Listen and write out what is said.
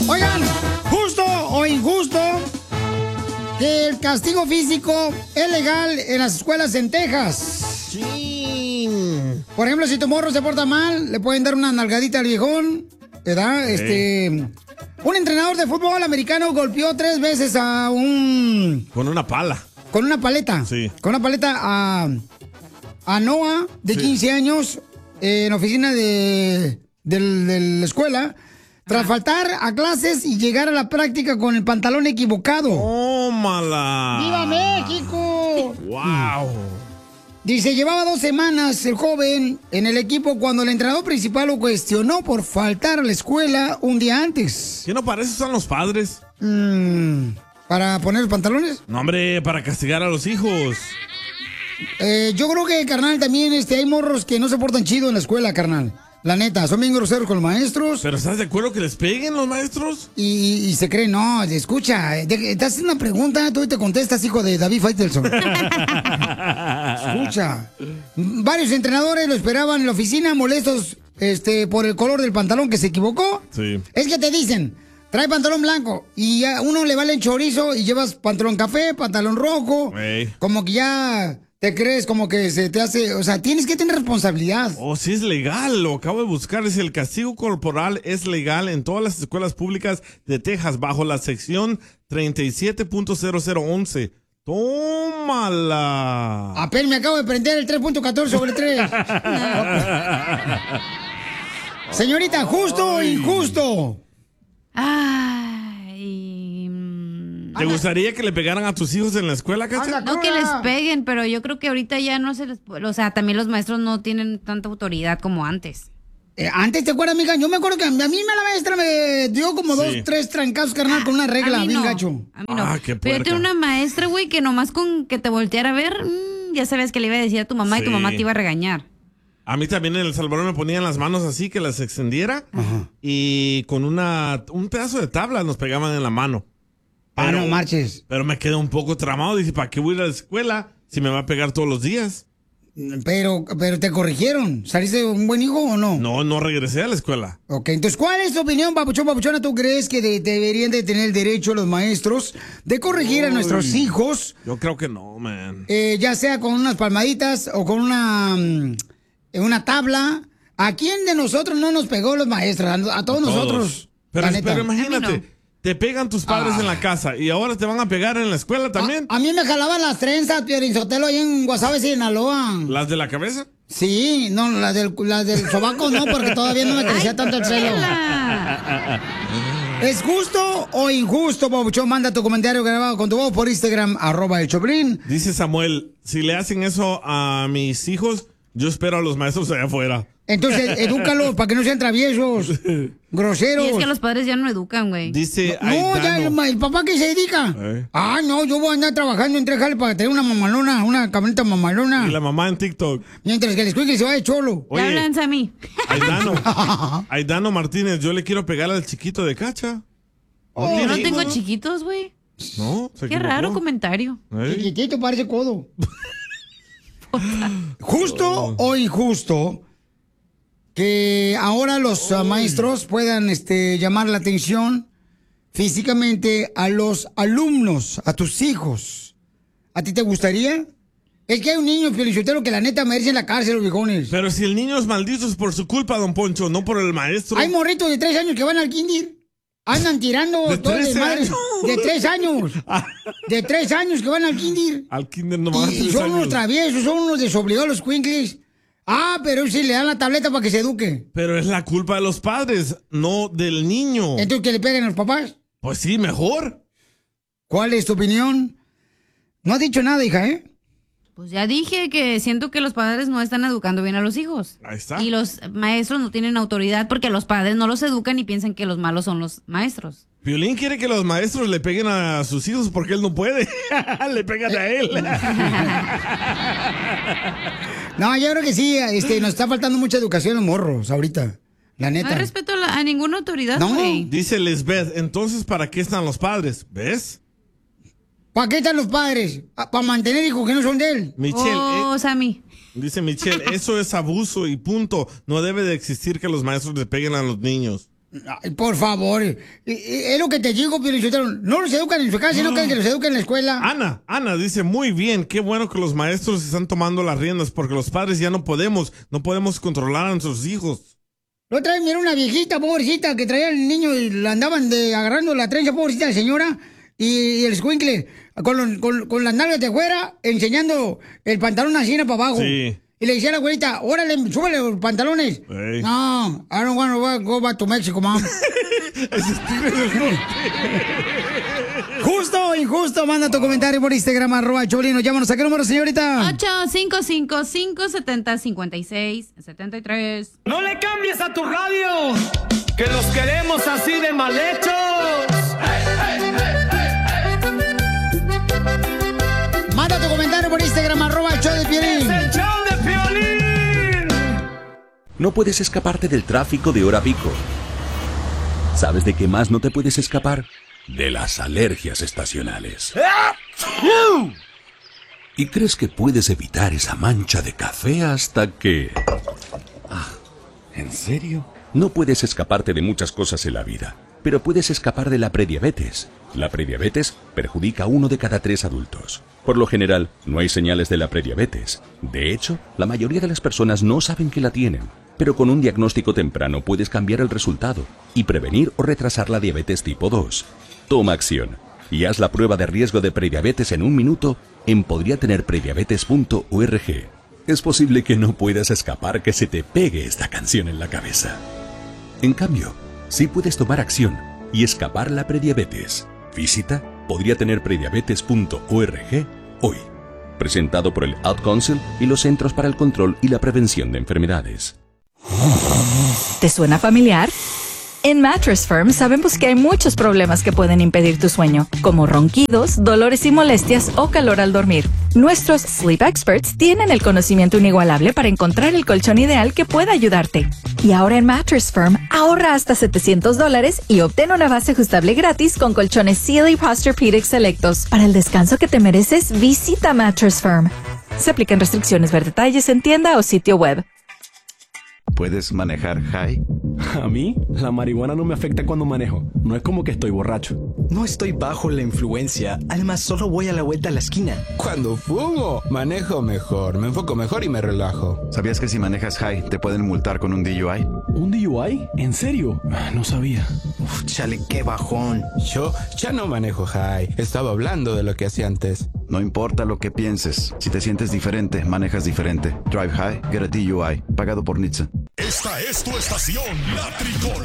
Oigan, justo o injusto que el castigo físico es legal en las escuelas en Texas. Sí. Por ejemplo, si tu morro se porta mal, le pueden dar una nalgadita al viejón, ¿verdad? Un entrenador de fútbol americano golpeó 3 veces a un... Con una pala. Con una paleta. Sí. Con una paleta a Noah, de 15 años, en la oficina de la escuela, tras faltar a clases y llegar a la práctica con el pantalón equivocado. ¡Tómala! ¡Viva México! ¡Wow! Dice, llevaba 2 semanas el joven en el equipo cuando el entrenador principal lo cuestionó por faltar a la escuela un día antes. ¿Qué no parece son los padres? ¿Para poner los pantalones? No, hombre, para castigar a los hijos. Yo creo que, carnal, también hay morros que no se portan chido en la escuela, carnal. La neta, son bien groseros con los maestros. ¿Pero estás de acuerdo que les peguen los maestros? Y se creen, no, escucha, te haces una pregunta, tú te contestas, hijo de David Faitelson. Escucha. Varios entrenadores lo esperaban en la oficina, molestos por el color del pantalón que se equivocó. Sí. Es que te dicen, trae pantalón blanco y a uno le vale el chorizo y llevas pantalón café, pantalón rojo. Hey. Como que ya te crees como que se te hace, o sea, tienes que tener responsabilidad. Oh, sí es legal, lo acabo de buscar. Es el castigo corporal es legal en todas las escuelas públicas de Texas bajo la sección 37.0011. ¡Tómala! Apenas me acabo de prender el 3.14 sobre 3. Señorita, ¿justo o injusto? ¿Te gustaría que le pegaran a tus hijos en la escuela, Cacha? No que les peguen, pero yo creo que ahorita ya no se les... O sea, también los maestros no tienen tanta autoridad como antes. Antes, ¿te acuerdas, amiga? Yo me acuerdo que a mí la maestra me dio como 2, 3 trancazos, carnal, con una regla bien gacho. A mí no. Qué pero yo puerca. tengo una maestra, güey, que nomás con que te volteara a ver, ya sabes que le iba a decir a tu mamá y tu Sí. mamá te iba a regañar. A mí también en El Salvador me ponían las manos así, que las extendiera, y con un pedazo de tabla nos pegaban en la mano. No marches. Pero me quedé un poco tramado. Dije, ¿para qué voy a ir a la escuela si me va a pegar todos los días? Pero te corrigieron. ¿Saliste un buen hijo o no? No regresé a la escuela. Ok, entonces, ¿cuál es tu opinión, papuchona? ¿Tú crees que deberían de tener el derecho los maestros de corregir a nuestros hijos? Yo creo que no, man. Ya sea con unas palmaditas o con una tabla. ¿A quién de nosotros no nos pegó los maestros? A todos nosotros. Pero, la neta. pero imagínate, te pegan tus padres en la casa y ahora te van a pegar en la escuela también. A mí me jalaban las trenzas, Piorinzotelo, ahí en Guasave, Sinaloa. ¿Las de la cabeza? Sí, no, las del sobaco no, porque todavía no me crecía tanto el celo. ¿Es justo o injusto, papuchón? Manda tu comentario grabado con tu voz por Instagram, @elchoplin. Dice Samuel, si le hacen eso a mis hijos, yo espero a los maestros allá afuera. Entonces, edúcalos para que no sean traviesos, groseros. Y es que los padres ya no educan, güey. Dice No, ya el papá que se dedica. No, yo voy a andar trabajando en 3 jales para tener una mamalona, una camioneta mamalona. Y la mamá en TikTok. Mientras que el escuincle se va de cholo. Oye, hablan a mí. Aidano Martínez, yo le quiero pegar al chiquito de Cacha. Yo no tengo chiquitos, güey. No, Qué raro comentario. Chiquitito, parece codo. ¿Justo o injusto que ahora los maestros puedan llamar la atención físicamente a los alumnos, a tus hijos? ¿A ti te gustaría? Es que hay un niño, Felicitero, que la neta merece en la cárcel, los viejones. Pero si el niño es maldito es por su culpa, don Poncho, no por el maestro. Hay morritos de 3 años que van al kinder. Andan tirando ¿De todo de 13 madre. años? De 3 años. De 3 años que van al kinder. Al kinder nomás. Y son unos traviesos, son unos desobligados los cuincles. Pero sí le dan la tableta para que se eduque. Pero es la culpa de los padres, no del niño. ¿Entonces que le peguen a los papás? Pues sí, mejor. ¿Cuál es tu opinión? No has dicho nada, hija, ¿eh? Pues ya dije que siento que los padres no están educando bien a los hijos. Ahí está. Y los maestros no tienen autoridad porque los padres no los educan y piensan que los malos son los maestros. Violín quiere que los maestros le peguen a sus hijos porque él no puede. Le pegan a él. No, yo creo que sí, nos está faltando mucha educación a los morros ahorita. La neta. No hay respeto a ninguna autoridad, No. güey. Dice Lisbeth, entonces ¿para qué están los padres? ¿Ves? ¿Para qué están los padres? ¿Para mantener hijos que no son de él? Michelle, Sammy. dice Michelle, eso es abuso y punto. No debe de existir que los maestros le peguen a los niños. Ay, por favor. Es lo que te digo, Piolichotelo. No los educan en su casa, sino que los educan en la escuela. Ana dice, muy bien, qué bueno que los maestros están tomando las riendas, porque los padres ya no podemos controlar a nuestros hijos. La otra vez miré una viejita, pobrecita, que traía al niño y la andaban agarrando la trenza, pobrecita la señora, y el escuincle, con las nalgas de fuera, enseñando el pantalón así para abajo. Sí. Y le decía a la abuelita, órale, súbele los pantalones. Hey. No, I don't want to go back to Mexico, mom. Justo o injusto, manda tu comentario por Instagram, @Choplin. Llámanos. ¿A qué número, señorita? 855-570-5673. No le cambies a tu radio, que los queremos así de mal hechos. Manda tu comentario por Instagram, @Choplin. No puedes escaparte del tráfico de hora pico. ¿Sabes de qué más no te puedes escapar? De las alergias estacionales. ¿Y crees que puedes evitar esa mancha de café hasta que... ¿En serio? No puedes escaparte de muchas cosas en la vida, pero puedes escapar de la prediabetes. La prediabetes perjudica a 1 de cada 3 adultos. Por lo general, no hay señales de la prediabetes. De hecho, la mayoría de las personas no saben que la tienen. Pero con un diagnóstico temprano puedes cambiar el resultado y prevenir o retrasar la diabetes tipo 2. Toma acción y haz la prueba de riesgo de prediabetes en 1 minuto en podriatenerprediabetes.org. Es posible que no puedas escapar que se te pegue esta canción en la cabeza. En cambio, sí puedes tomar acción y escapar la prediabetes. Visita podriatenerprediabetes.org hoy. Presentado por el Ad Council y los Centros para el Control y la Prevención de Enfermedades. ¿Te suena familiar? En Mattress Firm sabemos que hay muchos problemas que pueden impedir tu sueño, como ronquidos, dolores y molestias o calor al dormir. Nuestros Sleep Experts tienen el conocimiento inigualable para encontrar el colchón ideal que pueda ayudarte. Y ahora en Mattress Firm, ahorra hasta $700 y obtén una base ajustable gratis con colchones Sealy Posturepedic selectos. Para el descanso que te mereces, visita Mattress Firm. Se aplican restricciones, ver detalles en tienda o sitio web. ¿Puedes manejar high? A mí, la marihuana no me afecta cuando manejo. No es como que estoy borracho. No estoy bajo la influencia. Además, solo voy a la vuelta a la esquina. Cuando fumo, manejo mejor, me enfoco mejor y me relajo. ¿Sabías que si manejas high, te pueden multar con un DUI? ¿Un DUI? ¿En serio? No sabía. Uf, chale, qué bajón. Yo ya no manejo high. Estaba hablando de lo que hacía antes. No importa lo que pienses. Si te sientes diferente, manejas diferente. Drive high, get a DUI. Pagado por NHTSA. Esta es tu estación, La Tricolor.